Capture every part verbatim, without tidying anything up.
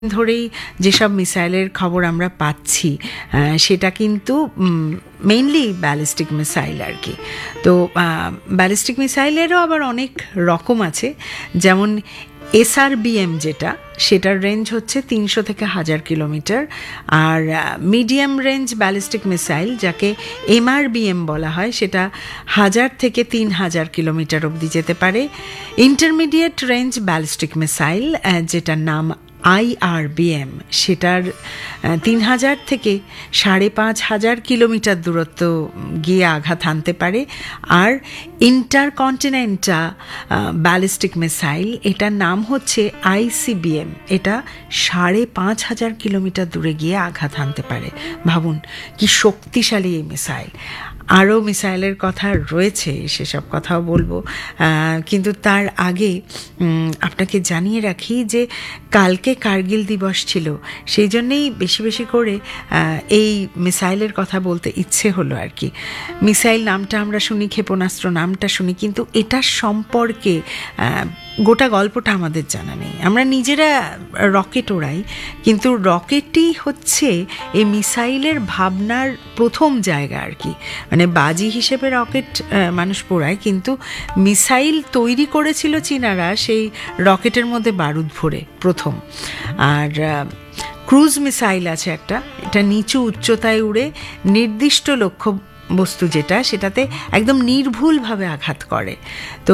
ধরেই যেসব মিসাইলের খবর আমরা পাচ্ছি সেটা কিন্তু মেইনলি ব্যালিস্টিক মিসাইল আর কি। তো ব্যালিস্টিক মিসাইলেরও আবার অনেক রকম আছে, যেমন এসআরবিএম যেটা, সেটার রেঞ্জ হচ্ছে তিনশো থেকে হাজার কিলোমিটার। আর মিডিয়াম রেঞ্জ ব্যালিস্টিক মিসাইল যাকে এমআরবিএম বলা হয়, সেটা হাজার থেকে তিন হাজার কিলোমিটার অবধি যেতে পারে। ইন্টারমিডিয়েট রেঞ্জ ব্যালিস্টিক মিসাইল যেটার নাম আইআরবিএম, সেটার তিন হাজার থেকে সাড়ে পাঁচ হাজার কিলোমিটার দূরত্ব গিয়ে আঘাত হানতে পারে। আর ইন্টারকন্টিনেন্টাল ব্যালিস্টিক মিসাইল, এটার নাম হচ্ছে আইসিবিএম, এটা সাড়ে পাঁচ হাজার কিলোমিটার দূরে গিয়ে আঘাত হানতে পারে। ভাবুন কি শক্তিশালী এই মিসাইল। আরও মিসাইলের কথা রয়েছে, সেসব কথাও বলবো, কিন্তু তার আগে আপনাকে জানিয়ে রাখি যে কালকে কার্গিল দিবস ছিল, সেই জন্যেই বেশি বেশি করে এই মিসাইলের কথা বলতে ইচ্ছে হলো আর কি। মিসাইল নামটা আমরা শুনি, ক্ষেপণাস্ত্র নামটা শুনি, কিন্তু এটার সম্পর্কে গোটা গল্পটা আমাদের জানা নেই। আমরা নিজেরা রকেট ওড়াই, কিন্তু রকেটই হচ্ছে এই মিসাইলের ভাবনার প্রথম জায়গা আর কি। মানে বাজি হিসেবে রকেট মানুষ পোড়ায়, কিন্তু মিসাইল তৈরি করেছিল চীনারা সেই রকেটের মধ্যে বারুদ ভরে প্রথম। আর ক্রুজ মিসাইল আছে একটা, এটা নিচু উচ্চতায় উড়ে নির্দিষ্ট লক্ষ্য বস্তু যেটা, সেটাতে একদম নির্ভুলভাবে আঘাত করে। তো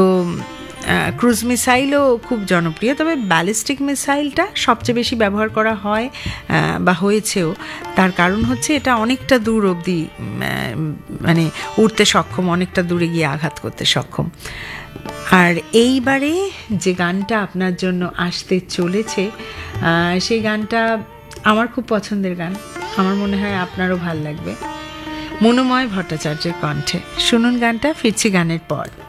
ক্রুজ মিসাইলও খুব জনপ্রিয়, তবে ব্যালিস্টিক মিসাইলটা সবচেয়ে বেশি ব্যবহার করা হয় বা হয়েছেও। তার কারণ হচ্ছে এটা অনেকটা দূর অবধি মানে উড়তে সক্ষম, অনেকটা দূরে গিয়ে আঘাত করতে সক্ষম। আর এইবারে যে গানটা আপনার জন্য আসতে চলেছে, সেই গানটা আমার খুব পছন্দের গান, আমার মনে হয় আপনারও ভাল লাগবে। মনোময় ভট্টাচার্যের কণ্ঠে। শুনুন গানটা, ফিরছি গানের পর।